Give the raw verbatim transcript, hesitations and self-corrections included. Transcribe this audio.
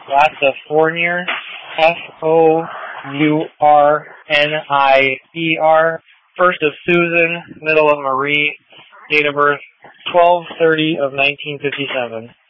Last of Fournier, F O U R N I E R. First of Susan, middle of Marie, date of birth twelve thirty of nineteen fifty-seven.